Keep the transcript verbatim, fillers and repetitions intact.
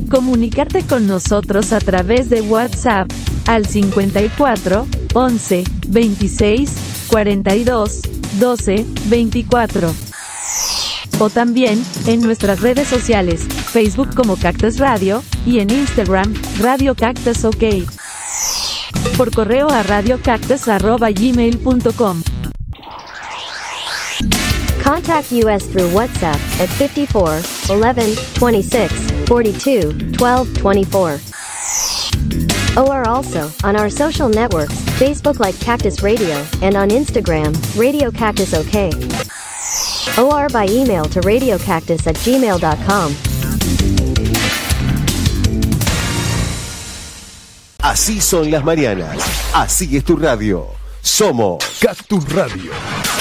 Comunicarte con nosotros a través de WhatsApp al cincuenta y cuatro, once, veintiséis, cuarenta y dos, doce, veinticuatro. O también en nuestras redes sociales, Facebook como Cactus Radio y en Instagram, Radio Cactus OK. Por correo a radiocactus arroba gmail punto com. Contact us through WhatsApp at fifty-four, eleven, twenty-six, forty-two, twelve, twenty-four. Or also on our social networks, Facebook like Cactus Radio, and on Instagram, Radio Cactus OK. Or by email to radiocactus at gmail dot com. Así son las mañanas. Así es tu radio. Somos Cactus Radio.